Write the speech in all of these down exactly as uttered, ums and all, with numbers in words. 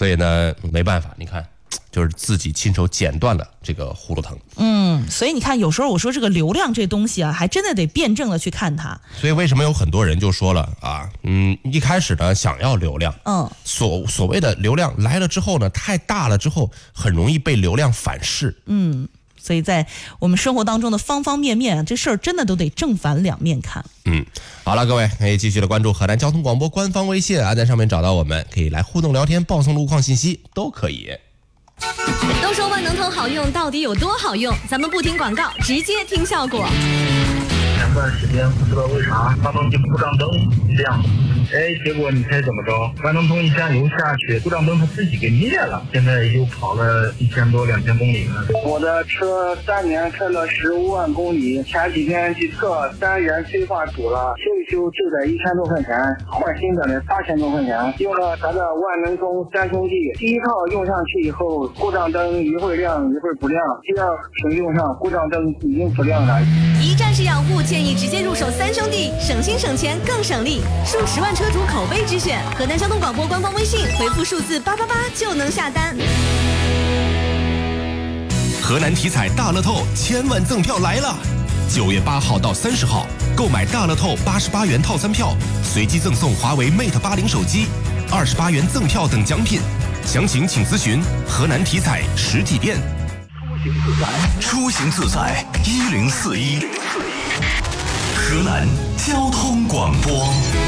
所以呢没办法，你看就是自己亲手剪断了这个葫芦藤。 嗯，所以你看，有时候我说这个流量这东西啊，还真的得辩证的去看它。 所以为什么有很多人就说了啊，嗯，一开始呢想要流量， 嗯， 所所谓的流量来了之后呢，太大了之后，很容易被流量反噬。 嗯。所以在我们生活当中的方方面面，这事儿真的都得正反两面看。 嗯，好了，各位可以继续的关注河南交通广播官方微信啊，在上面找到我们，可以来互动聊天、报送路况信息，都可以。 都说万能通好用，到底有多好用？咱们不听广告，直接听效果。 前段时间不知道为啥发动机故障灯亮了，哎，结果你猜怎么着？万能通一加油下去，故障灯它自己给灭了，现在又跑了一千多两千公里了。 我的车三年开了十五万公里，前几天去测单元催化堵了，修一修就得一千多块钱，换新的呢八千多块钱。用了咱的万能通三兄弟，第一套用上去以后，故障灯一会儿亮一会儿不亮，第二瓶用上故障灯已经不亮了。 一站式养护，建议直接入手三兄弟，省心省钱更省力，数十万车主口碑之选。河南交通广播官方微信回复数字八八八就能下单。 河南体彩大乐透千万赠票来了！九月八号到三十号，购买大乐透八十八元套餐票，随机赠送华为 Mate 八零手机，二十八元赠票等奖品。详情请咨询河南体彩实体店。 出行自在一零四一，河南交通广播。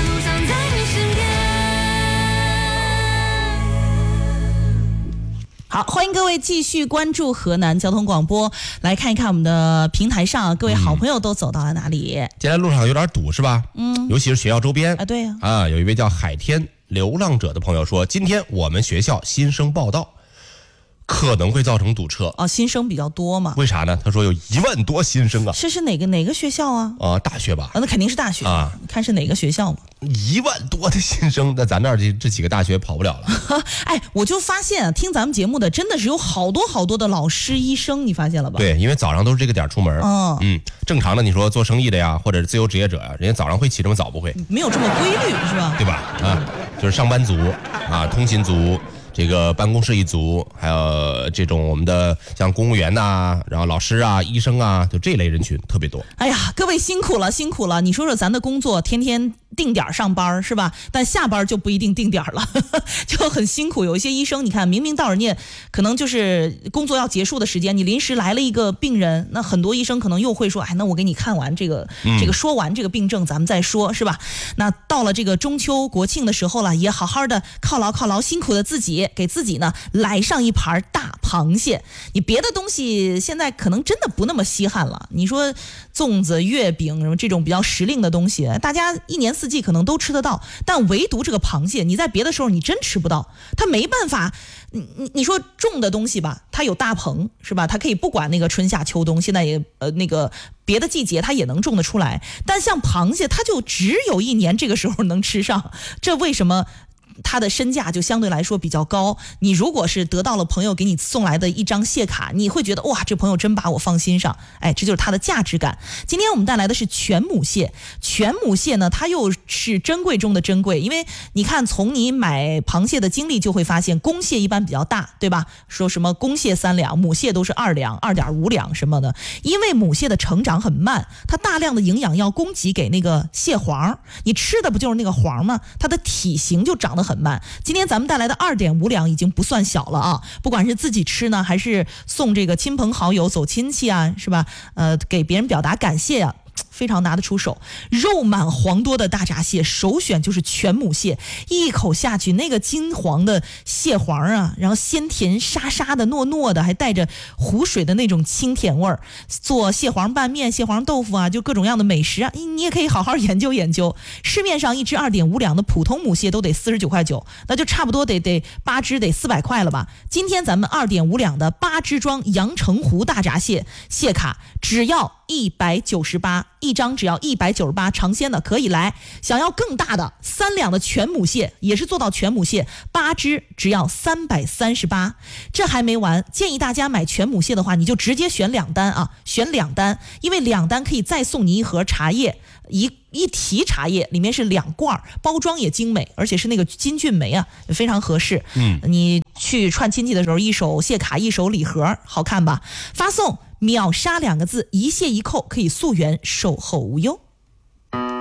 好，欢迎各位继续关注河南交通广播，来看一看我们的平台上各位好朋友都走到了哪里。 嗯、今天路上有点堵是吧？嗯，尤其是学校周边啊，对呀、 啊。啊，有一位叫海天流浪者的朋友说，今天我们学校新生报到，可能会造成堵车。 哦，新生比较多嘛？ 为啥呢？他说有一万多新生啊。 这是哪个哪个学校啊？ 啊，大学吧。 啊，那肯定是大学啊。 看是哪个学校嘛？ 一万多的新生，那咱那儿这这几个大学跑不了了。 哎，我就发现啊，听咱们节目的真的是有好多好多的老师、医生，你发现了吧？ 对，因为早上都是这个点出门。 嗯嗯，正常的你说做生意的呀，或者是自由职业者呀，人家早上会起这么早不会？ 没有这么规律是吧？ 对吧？啊，就是上班族啊，通勤族。这个办公室一族，还有这种我们的像公务员呐、啊，然后老师啊、医生啊，就这类人群特别多。 哎呀，各位辛苦了，辛苦了！你说说咱的工作，天天定点上班是吧？但下班就不一定定点了，呵呵，就很辛苦。有一些医生，你看明明到人家可能就是工作要结束的时间，你临时来了一个病人，那很多医生可能又会说，哎，那我给你看完这个、嗯、这个说完这个病症，咱们再说，是吧？那到了这个中秋国庆的时候了，也好好的犒劳犒劳辛苦的自己。给自己呢来上一盘大螃蟹，你别的东西现在可能真的不那么稀罕了。你说粽子、月饼什么这种比较时令的东西，大家一年四季可能都吃得到，但唯独这个螃蟹，你在别的时候你真吃不到，它没办法。你你你说种的东西吧，它有大棚是吧？它可以不管那个春夏秋冬，现在也呃那个别的季节它也能种得出来，但像螃蟹，它就只有一年这个时候能吃上，这为什么？它的身价就相对来说比较高，你如果是得到了朋友给你送来的一张蟹卡，你会觉得哇，这朋友真把我放心上，哎，这就是它的价值感。今天我们带来的是全母蟹，全母蟹呢，它又是珍贵中的珍贵，因为你看从你买螃蟹的经历就会发现，公蟹一般比较大，对吧？说什么公蟹三两，母蟹都是二两、二点五两什么的，因为母蟹的成长很慢，它大量的营养要供给给那个蟹黄，你吃的不就是那个黄吗？它的体型就长得很慢。今天咱们带来的二点五两已经不算小了啊！不管是自己吃呢，还是送这个亲朋好友走亲戚啊，是吧？呃，给别人表达感谢啊。非常拿得出手，肉满黄多的大闸蟹，首选就是全母蟹，一口下去，那个金黄的蟹黄啊，然后鲜甜沙沙的、糯糯的，还带着湖水的那种清甜味儿。做蟹黄拌面、蟹黄豆腐啊，就各种样的美食啊，你也可以好好研究研究。市面上一只二点五两的普通母蟹都得四十九块九，那就差不多得得八只得四百块了吧？今天咱们二点五两的八只装阳澄湖大闸蟹蟹卡，只要一百九十八。一张只要一百九十八，尝鲜的可以来。想要更大的三两的全母蟹，也是做到全母蟹，八只只要三百三十八。这还没完，建议大家买全母蟹的话，你就直接选两单啊，选两单，因为两单可以再送你一盒茶叶，一一提茶叶里面是两罐，包装也精美，而且是那个金骏眉啊，非常合适。嗯，你去串亲戚的时候，一手谢卡一手礼盒，好看吧？发送秒杀两个字，一谢一扣可以溯源，售后无忧。